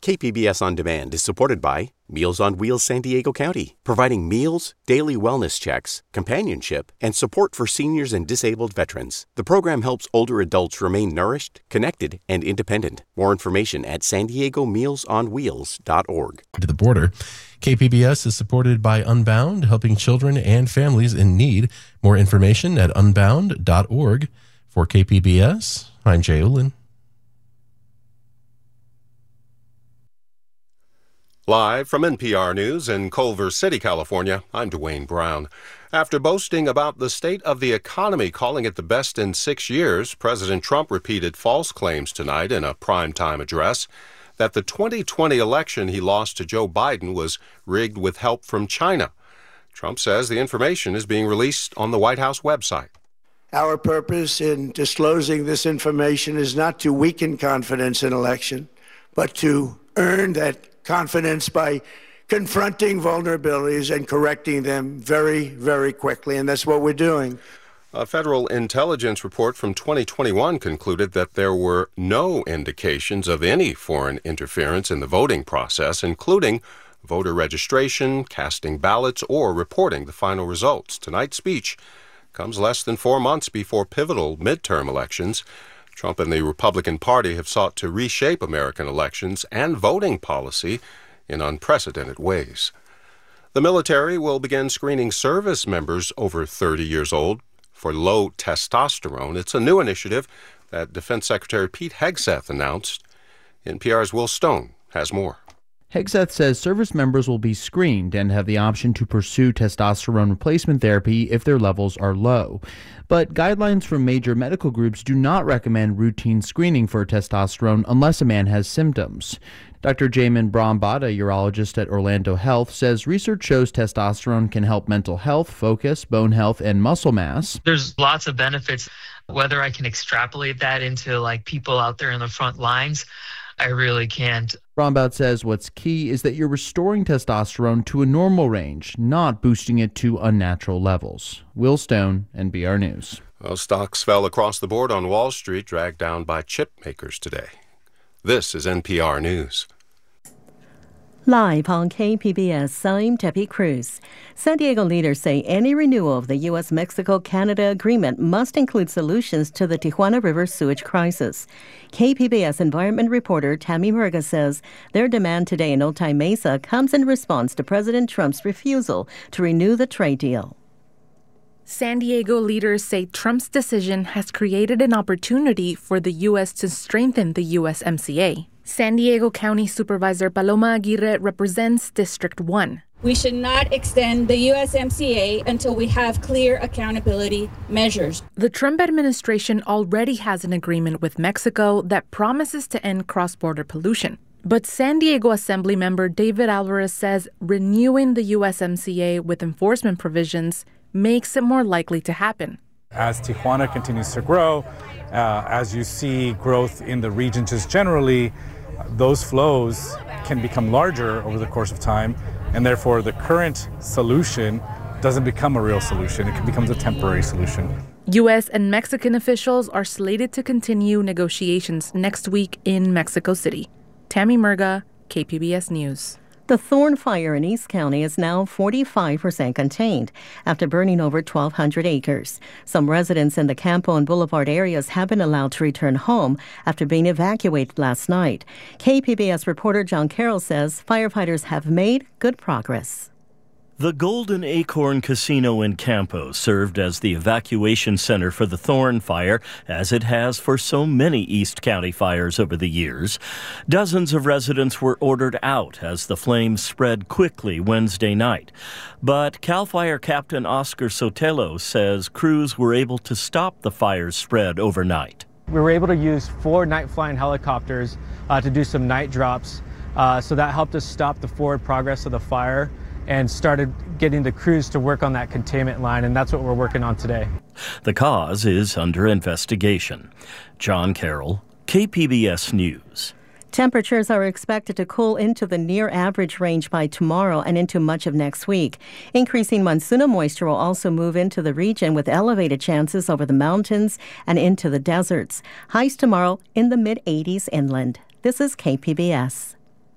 KPBS On Demand is supported by Meals on Wheels San Diego County, providing meals, daily wellness checks, companionship, and support for seniors and disabled veterans. The program helps older adults remain nourished, connected, and independent. More information at sandiegomealsonwheels.org. To the border. KPBS is supported by Unbound, helping children and families in need. More information at unbound.org. For KPBS, I'm Jay Olin. Live from NPR News in Culver City, California, I'm Dwayne Brown. After boasting about the state of the economy, calling it the best in 6 years, President Trump repeated false claims tonight in a primetime address that the 2020 election he lost to Joe Biden was rigged with help from China. Trump says the information is being released on the White House website. Our purpose in disclosing this information is not to weaken confidence in election, but to earn that confidence by confronting vulnerabilities and correcting them very, very quickly, and that's what we're doing. A federal intelligence report from 2021 concluded that there were no indications of any foreign interference in the voting process, including voter registration, casting ballots, or reporting the final results. Tonight's speech comes less than 4 months before pivotal midterm elections. Trump and the Republican Party have sought to reshape American elections and voting policy in unprecedented ways. The military will begin screening service members over 30 years old for low testosterone. It's a new initiative that Defense Secretary Pete Hegseth announced. NPR's Will Stone has more. Hegseth says service members will be screened and have the option to pursue testosterone replacement therapy if their levels are low. But guidelines from major medical groups do not recommend routine screening for testosterone unless a man has symptoms. Dr. Jamin Brahmbhatt, a urologist at Orlando Health, says research shows testosterone can help mental health, focus, bone health, and muscle mass. There's lots of benefits. Whether I can extrapolate that into people out there in the front lines, I really can't. Brahmbhatt says what's key is that you're restoring testosterone to a normal range, not boosting it to unnatural levels. Will Stone, NPR News. Well, stocks fell across the board on Wall Street, dragged down by chip makers today. This is NPR News. Live on KPBS, I'm Debbie Cruz. San Diego leaders say any renewal of the U.S.-Mexico-Canada agreement must include solutions to the Tijuana River sewage crisis. KPBS environment reporter Tammy Murga says their demand today in Otay Mesa comes in response to President Trump's refusal to renew the trade deal. San Diego leaders say Trump's decision has created an opportunity for the U.S. to strengthen the USMCA. San Diego County Supervisor Paloma Aguirre represents District 1. We should not extend the USMCA until we have clear accountability measures. The Trump administration already has an agreement with Mexico that promises to end cross-border pollution. But San Diego Assemblymember David Alvarez says renewing the USMCA with enforcement provisions makes it more likely to happen. As Tijuana continues to grow, as you see growth in the region just generally, those flows can become larger over the course of time, and therefore the current solution doesn't become a real solution. It becomes a temporary solution. U.S. and Mexican officials are slated to continue negotiations next week in Mexico City. Tammy Murga, KPBS News. The Thorn Fire in East County is now 45% contained after burning over 1,200 acres. Some residents in the Campo and Boulevard areas have been allowed to return home after being evacuated last night. KPBS reporter John Carroll says firefighters have made good progress. The Golden Acorn Casino in Campo served as the evacuation center for the Thorn Fire, as it has for so many East County fires over the years. Dozens of residents were ordered out as the flames spread quickly Wednesday night. But CAL FIRE Captain Oscar Sotelo says crews were able to stop the fire's spread overnight. We were able to use 4 night-flying helicopters to do some night drops, so that helped us stop the forward progress of the fire and started getting the crews to work on that containment line, and that's what we're working on today. The cause is under investigation. John Carroll, KPBS News. Temperatures are expected to cool into the near-average range by tomorrow and into much of next week. Increasing monsoonal moisture will also move into the region with elevated chances over the mountains and into the deserts. Highs tomorrow in the mid-80s inland. This is KPBS.